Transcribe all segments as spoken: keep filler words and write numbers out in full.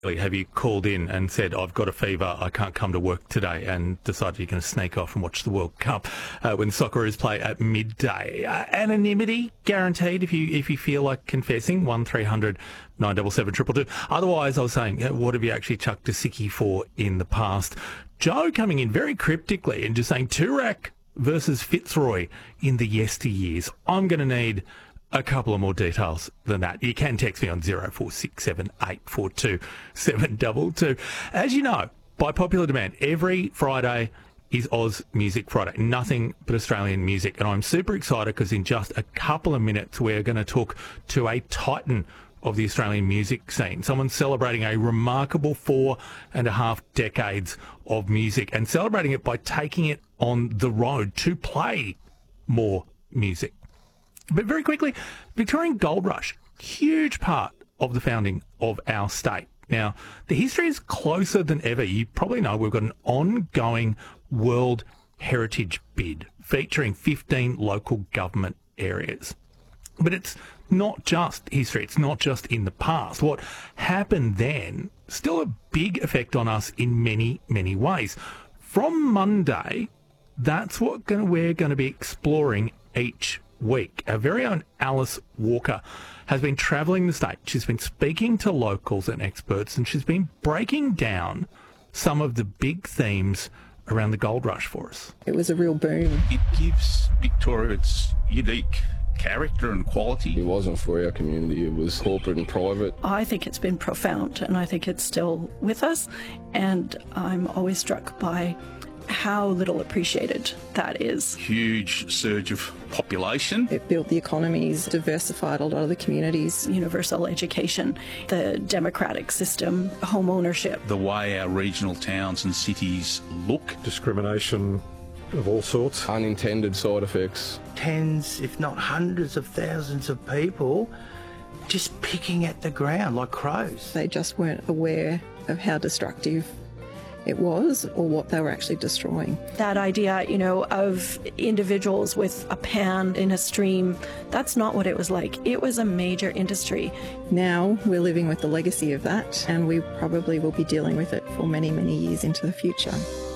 Have you called in and said, I've got a fever, I can't come to work today, and decided you're going to sneak off and watch the World Cup uh, when the Socceroos play at midday? Uh, anonymity guaranteed if you if you feel like confessing, one three hundred nine seven seven two two two. Otherwise, I was saying, what have you actually chucked a sickie for in the past? Joe coming in very cryptically and just saying Toorak versus Fitzroy in the yesteryears. I'm going to need a couple of more details than that. You can text me on zero four six seven eight four two seven two two. As you know, by popular demand, every Friday is Oz Music Friday. Nothing but Australian music. And I'm super excited because in just a couple of minutes, we're going to talk to a titan of the Australian music scene. Someone celebrating a remarkable four and a half decades of music and celebrating it by taking it on the road to play more music. But very quickly, Victorian Gold Rush, huge part of the founding of our state. Now, the history is closer than ever. You probably know we've got an ongoing World Heritage bid featuring fifteen local government areas. But it's not just history. It's not just in the past. What happened then, still a big effect on us in many, many ways. From Monday, that's what we're going to be exploring each week. Our very own Alice Walker has been travelling the state. She's been speaking to locals and experts, and she's been breaking down some of the big themes around the gold rush for us. It was a real boom. It gives Victoria its unique character and quality. It wasn't for our community, it was corporate and private. I think it's been profound, and I think it's still with us, and I'm always struck by how little appreciated that is. Huge surge of population. It built the economies, diversified a lot of the communities. Universal education, the democratic system, home ownership. The way our regional towns and cities look. Discrimination of all sorts. Unintended side effects. Tens, if not hundreds of thousands of people just picking at the ground like crows. They just weren't aware of how destructive it was or what they were actually destroying. That idea, you know, of individuals with a pan in a stream, that's not what it was like. It was a major industry. Now we're living with the legacy of that, and we probably will be dealing with it for many, many years into the future.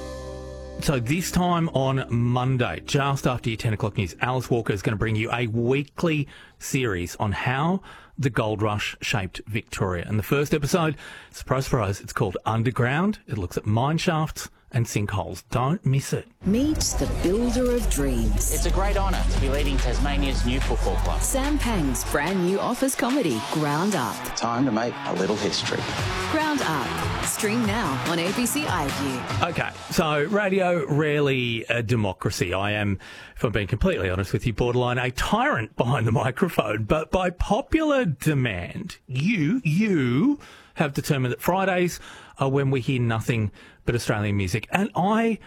So this time on Monday, just after your ten o'clock news, Alice Walker is going to bring you a weekly series on how the gold rush shaped Victoria. And the first episode, surprise, surprise, it's called Underground. It looks at mine shafts and sinkholes. Don't miss it. Meet the builder of dreams. It's a great honour to be leading Tasmania's new football club. Sam Pang's brand new office comedy, Ground Up. Time to make a little history. Ground Up. Stream now on A B C iView. Okay, so radio, rarely a democracy. I am, if I'm being completely honest with you, borderline a tyrant behind the microphone. But by popular demand, you, you have determined that Fridays are when we hear nothing but Australian music. And I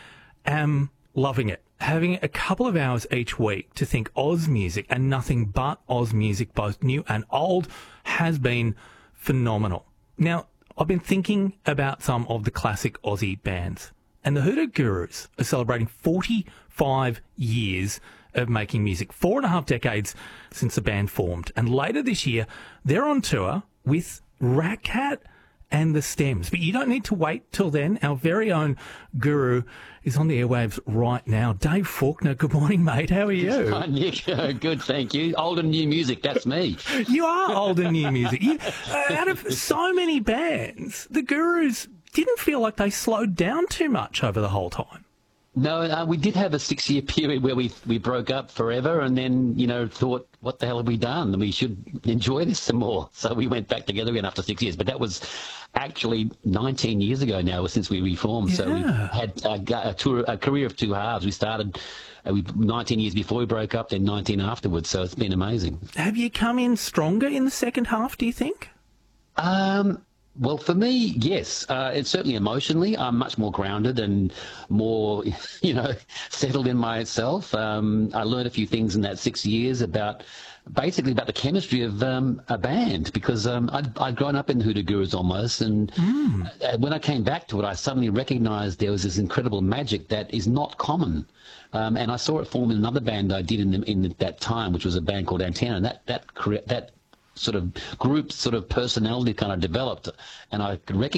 am loving it. Having a couple of hours each week to think Oz music and nothing but Oz music, both new and old, has been phenomenal. Now, I've been thinking about some of the classic Aussie bands, and the Hoodoo Gurus are celebrating forty-five years of making music, four and a half decades since the band formed. And later this year, they're on tour with Rat Cat and the Stems. But you don't need to wait till then. Our very own guru is on the airwaves right now. Dave Faulkner, good morning, mate. How are you? Hi, Nick. Good, thank you. Old and new music, that's me. You are old and new music. You, uh, out of so many bands, the Gurus didn't feel like they slowed down too much over the whole time. No, uh, we did have a six-year period where we we broke up forever, and then, you know, thought, what the hell have we done? We should enjoy this some more. So we went back together again after six years. But that was actually nineteen years ago now since we reformed. Yeah. So we had a, a, tour, a career of two halves. We started uh, we, nineteen years before we broke up, then nineteen afterwards. So it's been amazing. Have you come in stronger in the second half, do you think? Um... Well, for me, yes. Uh, it's certainly emotionally, I'm much more grounded and more, you know, settled in myself. Um, I learned a few things in that six years about, basically about the chemistry of um, a band, because um, I'd, I'd grown up in Hoodoo Gurus almost, and mm. when I came back to it, I suddenly recognised there was this incredible magic that is not common. Um, and I saw it form in another band I did in, the, in the, that time, which was a band called Antenna. And that that that sort of group sort of personality kind of developed, and I could recognize